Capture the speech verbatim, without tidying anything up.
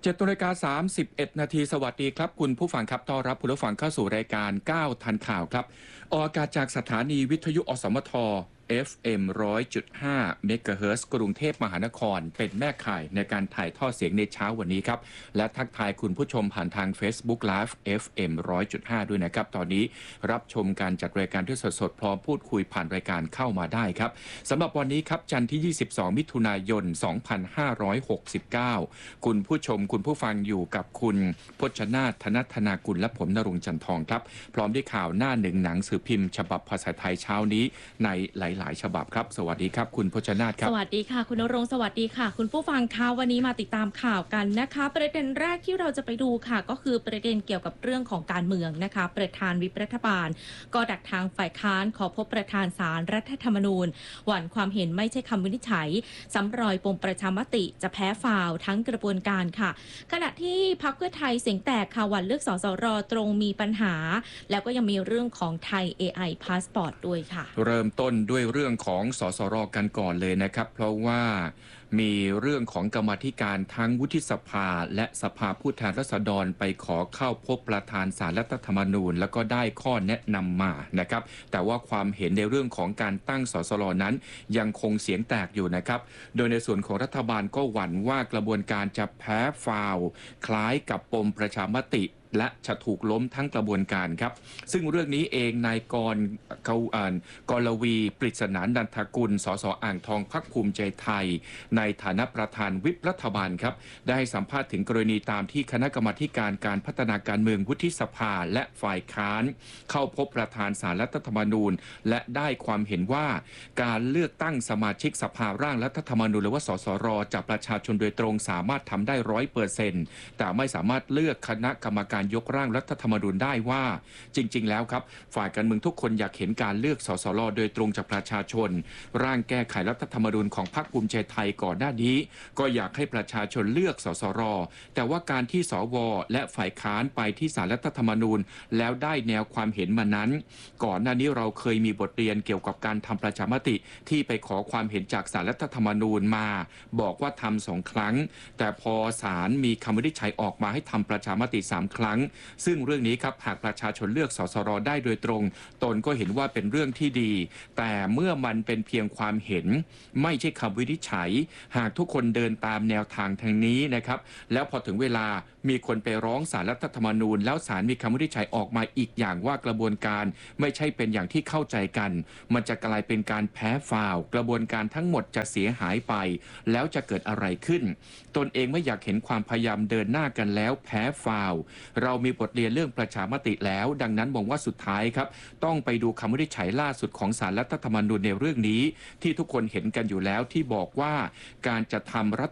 เจ็ดนาฬิกาสามสิบเอ็ดนาทีสวัสดีครับคุณผู้ฟังครับต้อนรับคุณผู้ฟังเข้าสู่รายการก้าวทันข่าวครับออกอากาศจากสถานีวิทยุอสมท เอฟ เอ็ม หนึ่งร้อยจุดห้า เมกะเฮิรตซ์กรุงเทพมหานครเป็นแม่ข่ายในการถ่ายทอดเสียงในเช้าวันนี้ครับและทักทายคุณผู้ชมผ่านทาง Facebook Live เอฟ เอ็ม หนึ่งร้อยจุดห้า ด้วยนะครับตอนนี้รับชมการจัดรายการที่สดๆพร้อมพูดคุยผ่านรายการเข้ามาได้ครับสำหรับวันนี้ครับจันทร์ที่ยี่สิบสองมิถุนายนสองพันห้าร้อยหกสิบเก้าคุณผู้ชมคุณผู้ฟังอยู่กับคุณพจนาถ ธนธนากุลและผมณรงค์จันทองครับพร้อมด้วยข่าวหน้าหนึ่งหนังสือพิมพ์ฉบับภาษาไทยเช้านี้ในหลายๆฉบับครับสวัสดีครับคุณพจนาถครับสวัสดีค่ะคุณณรงค์สวัสดีค่ะคุณผู้ฟังคะวันนี้มาติดตามข่าวกันนะคะประเด็นแรกที่เราจะไปดูค่ะก็คือประเด็นเกี่ยวกับเรื่องของการเมืองนะคะประธานวิปรัฐบาลก็ดักทางฝ่ายค้านขอพบประธานศาลรัฐธรรมนูญหวั่นความเห็นไม่ใช่คำวินิจฉัยซ้ำรอยปมประชามติจะแพ้ฝ่าวทั้งกระบวนการค่ะขณะที่พรรคเพื่อไทยเสียงแตกค่ะหวั่นเลือกสสรตรงมีปัญหาแล้วก็ยังมีเรื่องของไทย เอ ไอ Passport ด้วยค่ะเริ่มต้นด้วยเรื่องของสสรกันก่อนเลยนะครับเพราะว่ามีเรื่องของกรรมาธิการทั้งวุฒิสภาและสภาผู้แทนราษฎรไปขอเข้าพบประธานศาลรัฐธรรมนูญแล้วก็ได้ข้อแนะนำมานะครับแต่ว่าความเห็นในเรื่องของการตั้งสสรนั้นยังคงเสียงแตกอยู่นะครับโดยในส่วนของรัฐบาลก็หวั่นว่ากระบวนการจะแพ้ฟาวคล้ายกับปมประชามติและจะถูกล้มทั้งกระบวนการครับซึ่งเรื่องนี้เองนายกรเขาอ่านกรวีปริศนานันทกุลสสอ่างทองพรรคภูมิใจไทยในฐานะประธานวิปรัฐบาลครับได้ให้สัมภาษณ์ถึงกรณีตามที่คณะกรรมาการการพัฒนาการเมืองวุฒิสภาและฝ่ายค้านเข้าพบประธานศาลรัฐธรรมนูญและได้ความเห็นว่าการเลือกตั้งสมาชิกสภาร่างรัฐธรรมนูญหรือว่าสสรจากประชาชนโดยตรงสามารถทำได้ร้อยเปอร์เซ็นต์แต่ไม่สามารถเลือกคณะกรรมการยกร่างรัฐธรรมนูญได้ว่าจริงๆแล้วครับฝ่ายการเมืองทุกคนอยากเห็นการเลือกสสรโดยตรงจากประชาชนร่างแก้ไขรัฐธรรมนูญของพรรคภูมิใจไทยก่อนหน้านี้ก็อยากให้ประชาชนเลือกสสรแต่ว่าการที่สวและฝ่ายค้านไปที่ศาลรัฐธรรมนูญแล้วได้แนวความเห็นมานั้นก่อนหน้านี้เราเคยมีบทเรียนเกี่ยวกับการทำประชามติที่ไปขอความเห็นจากศาลรัฐธรรมนูญมาบอกว่าทำสองครั้งแต่พอศาลมีคำวินิจฉัยออกมาให้ทำประชามติสามครั้งซึ่งเรื่องนี้ครับหากประชาชนเลือกสสรได้โดยตรงตนก็เห็นว่าเป็นเรื่องที่ดีแต่เมื่อมันเป็นเพียงความเห็นไม่ใช่คำวินิจฉัยหากทุกคนเดินตามแนวทางทางนี้นะครับแล้วพอถึงเวลามีคนไปร้องศาลรัฐธรรมนูญแล้วศาลมีคำวินิจฉัยออกมาอีกอย่างว่ากระบวนการไม่ใช่เป็นอย่างที่เข้าใจกันมันจะกลายเป็นการแพ้ฟาวกระบวนการทั้งหมดจะเสียหายไปแล้วจะเกิดอะไรขึ้นตนเองไม่อยากเห็นความพยายามเดินหน้ากันแล้วแพ้ฟาวเรามีบทเรียนเรื่องประชามติแล้วดังนั้นมองว่าสุดท้ายครับต้องไปดูคำวินิจฉัยล่าสุดของศาลรัฐธรรมนูญในเรื่องนี้ที่ทุกคนเห็นกันอยู่แล้วที่บอกว่าการจะทำรัฐ